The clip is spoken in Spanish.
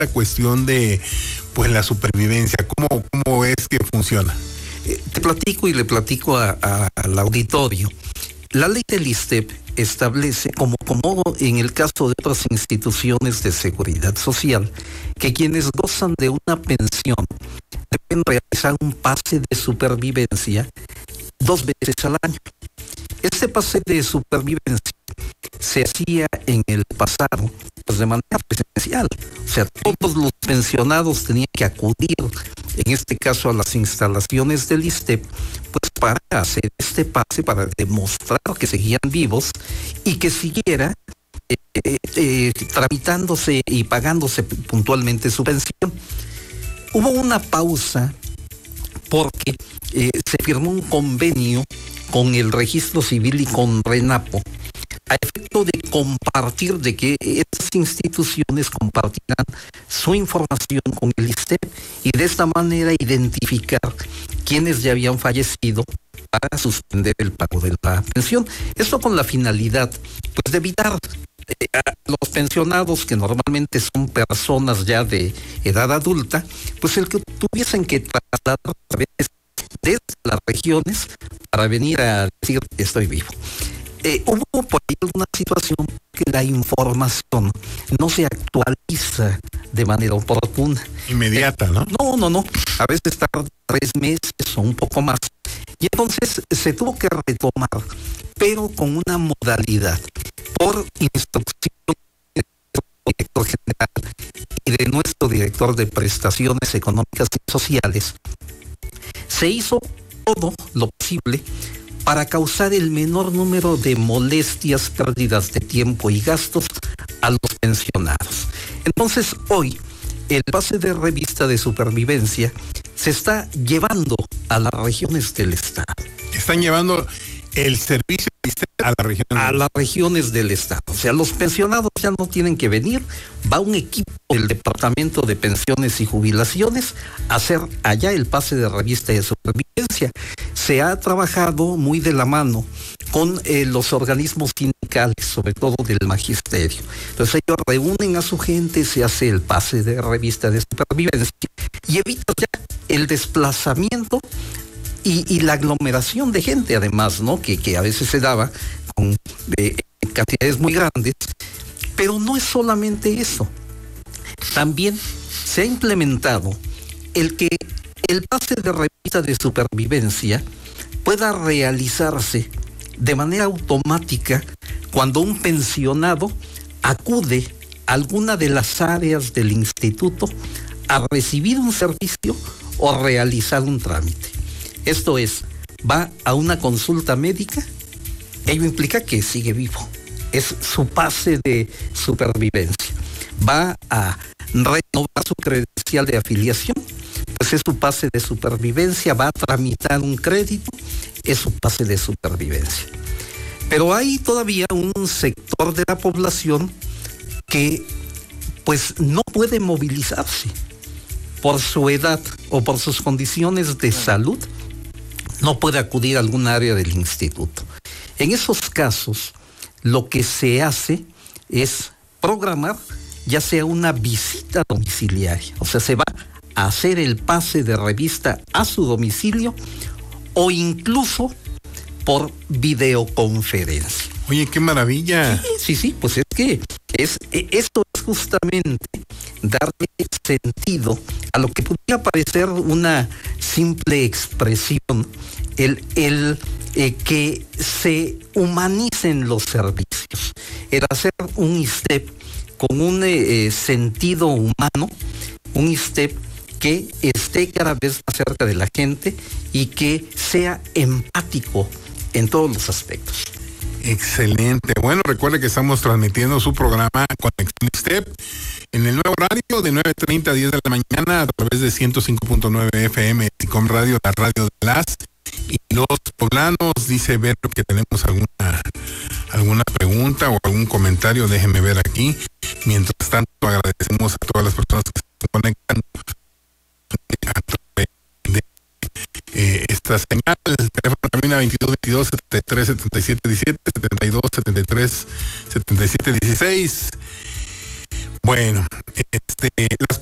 esta cuestión de pues la supervivencia? ¿Cómo es que funciona? Te platico y le platico al auditorio. La ley del ISSSTE establece, como en el caso de otras instituciones de seguridad social, que quienes gozan de una pensión deben realizar un pase de supervivencia 2 veces al año. Este pase de supervivencia se hacía en el pasado pues de manera presencial. O sea, todos los pensionados tenían que acudir, en este caso a las instalaciones del ISSSTE, pues para hacer este pase, para demostrar que seguían vivos y que siguiera tramitándose y pagándose puntualmente su pensión. Hubo una pausa porque se firmó un convenio con el Registro Civil y con RENAPO a efecto de compartir, de que estas instituciones compartirán su información con el ISSSTE y de esta manera identificar quienes ya habían fallecido para suspender el pago de la pensión. Esto con la finalidad pues de evitar a los pensionados, que normalmente son personas ya de edad adulta, pues el que tuviesen que trasladar desde las regiones para venir a decir estoy vivo. Hubo por ahí alguna situación que la información no se actualiza de manera oportuna. Inmediata, ¿no? No. A veces tarda 3 meses o un poco más. Y entonces se tuvo que retomar, pero con una modalidad por instrucción del director general y de nuestro director de prestaciones económicas y sociales. Se hizo todo lo posible para causar el menor número de molestias, pérdidas de tiempo y gastos a los pensionados. Entonces, hoy, el pase de revista de supervivencia se está llevando a las regiones del estado. Están llevando el servicio a las regiones del estado. O sea, los pensionados ya no tienen que venir, va un equipo del Departamento de Pensiones y Jubilaciones a hacer allá el pase de revista de supervivencia. Se ha trabajado muy de la mano con los organismos sindicales, sobre todo del magisterio. Entonces ellos reúnen a su gente, se hace el pase de revista de supervivencia y evita ya el desplazamiento y la aglomeración de gente, además, ¿no? Que a veces se daba con cantidades muy grandes, pero no es solamente eso. También se ha implementado el que el pase de revista de supervivencia pueda realizarse de manera automática cuando un pensionado acude a alguna de las áreas del instituto a recibir un servicio o realizar un trámite. Esto es, va a una consulta médica, ello implica que sigue vivo. Es su pase de supervivencia. Va a renovar su credencial de afiliación, pues es su pase de supervivencia. Va a tramitar un crédito, es su pase de supervivencia. Pero hay todavía un sector de la población que pues no puede movilizarse por su edad o por sus condiciones de salud. No puede acudir a algún área del instituto. En esos casos, lo que se hace es programar ya sea una visita domiciliaria, o sea, se va a hacer el pase de revista a su domicilio o incluso por videoconferencia. Oye, qué maravilla. Sí, pues es que esto es justamente darle sentido a lo que podría parecer una simple expresión, el que se humanicen los servicios, el hacer un ISSSTE con un sentido humano, un ISSSTE que esté cada vez más cerca de la gente y que sea empático en todos los aspectos. Excelente. Bueno, recuerde que estamos transmitiendo su programa Conexión ISSSTE en el nuevo horario de 9:30 a 10 de la mañana a través de 105.9 FM Ticom Radio, la radio de las y los poblanos. Dice Vero que tenemos alguna pregunta o algún comentario. Déjeme ver aquí. Mientras tanto, agradecemos a todas las personas que se conectan a través de esta señal. El teléfono cabina 2222 73 77 17 72 73 77 16. Bueno, las